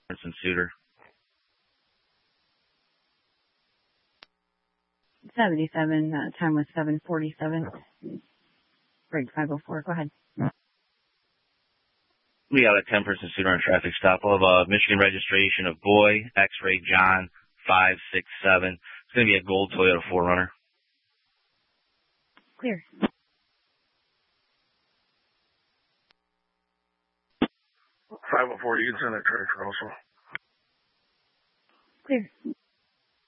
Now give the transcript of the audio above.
and Suitor. 77, time was 7:47. Break 504, go ahead. We got a 10-person Suitor on traffic stop. We'll have a Michigan registration of Boy, X-Ray John, 567. It's going to be a gold Toyota 4Runner. Clear. 504, you can send that tractor also. Clear.